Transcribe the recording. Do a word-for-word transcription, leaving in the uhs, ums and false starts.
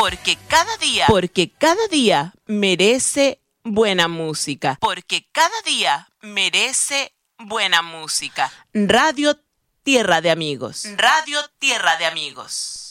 Porque cada día, porque cada día merece buena música. Porque cada día merece buena música. Radio Tierra de Amigos. Radio Tierra de Amigos.